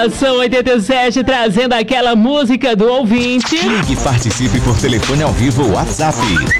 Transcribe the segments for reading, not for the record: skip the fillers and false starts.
Estação 87, trazendo aquela música do ouvinte. Ligue e participe por telefone ao vivo WhatsApp.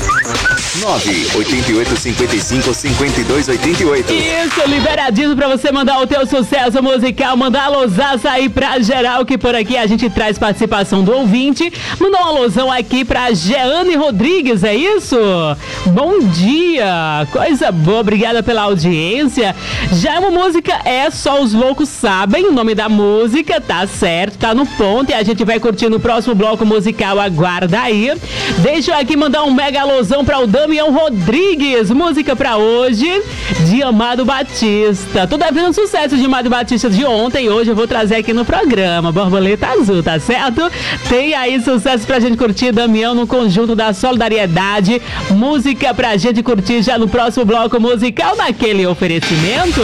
988555288. Isso, liberadinho pra você mandar o teu sucesso musical, mandar alôzaça aí pra geral, que por aqui a gente traz participação do ouvinte. Mandar um alôzão aqui pra Jeane Rodrigues, é isso? Bom dia, coisa boa, obrigada pela audiência. Já uma música é Só os Loucos Sabem, o nome da música, tá certo, tá no ponto e a gente vai curtir no próximo bloco musical, aguarda aí. Deixa eu aqui mandar um mega alôzão pra o Damião Rodrigues, música pra hoje, de Amado Batista. Tô devendo um sucesso de Amado Batista de ontem, hoje eu vou trazer aqui no programa, Borboleta Azul, tá certo? Tem aí sucesso pra gente curtir, Damião, no conjunto da Solidariedade, música pra gente curtir já no próximo bloco musical, naquele oferecimento.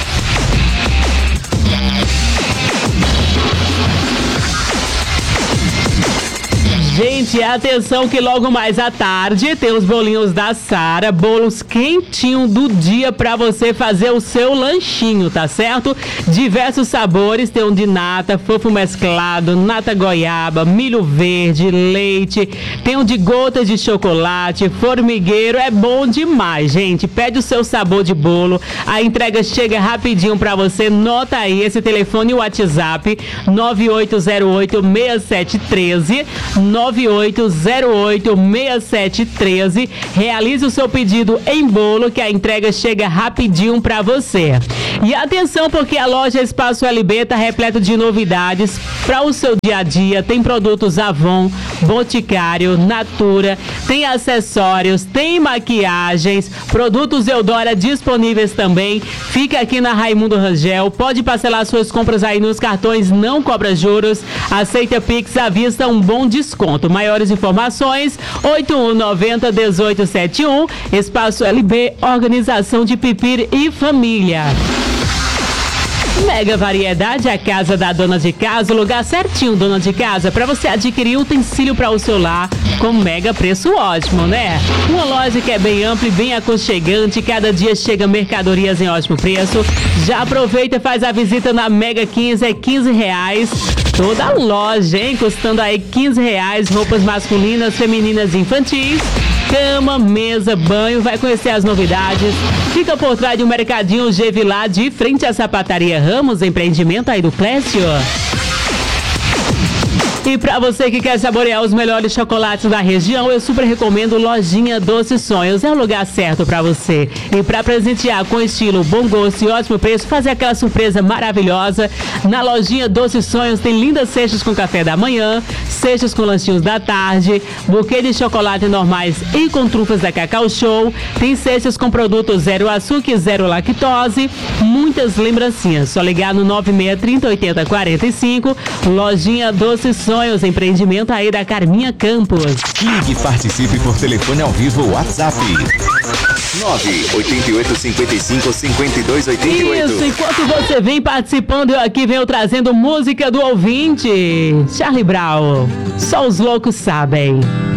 Gente, atenção que logo mais à tarde tem os bolinhos da Sara, bolos quentinhos do dia pra você fazer o seu lanchinho, tá certo? Diversos sabores, tem um de nata, fofo mesclado, nata goiaba, milho verde, leite, tem um de gotas de chocolate, formigueiro, é bom demais, gente. Pede o seu sabor de bolo, a entrega chega rapidinho pra você, nota aí esse telefone e o WhatsApp, 9808-6713, 9808-6713. Realize o seu pedido em bolo que a entrega chega rapidinho pra você. E atenção, porque a loja Espaço LB está repleta de novidades para o seu dia a dia. Tem produtos Avon, Boticário, Natura, tem acessórios, tem maquiagens, produtos Eudora disponíveis também. Fica aqui na Raimundo Rangel. Pode parcelar suas compras aí nos cartões, não cobra juros. Aceita Pix à vista, um bom desconto. Maiores informações, 8190-1871. Espaço LB, Organização de Pipir e Família. Mega Variedade, a casa da dona de casa, o lugar certinho, dona de casa, para você adquirir utensílio para o seu lar com mega preço ótimo, né? Uma loja que é bem ampla e bem aconchegante, cada dia chega mercadorias em ótimo preço. Já aproveita e faz a visita na Mega 15, é R$15. Toda a loja, hein? Custando aí R$15, roupas masculinas, femininas e infantis. Cama, mesa, banho, vai conhecer as novidades. Fica por trás de um mercadinho Gevilá, de frente à sapataria Ramos, empreendimento aí do Clécio. E pra você que quer saborear os melhores chocolates da região, eu super recomendo Lojinha Doce Sonhos. É o lugar certo pra você. E pra presentear com estilo, bom gosto e ótimo preço, fazer aquela surpresa maravilhosa, na Lojinha Doce Sonhos tem lindas cestas com café da manhã, cestas com lanchinhos da tarde, buquê de chocolate normais e com trufas da Cacau Show, tem cestas com produtos zero açúcar e zero lactose, muitas lembrancinhas. Só ligar no 9630-8045, Lojinha Doce Sonhos, empreendimento aí da Carminha Campos. Ligue e participe por telefone ao vivo WhatsApp. 988555288. Isso, enquanto você vem participando, eu aqui venho trazendo música do ouvinte. Charlie Brown, Só os Loucos Sabem.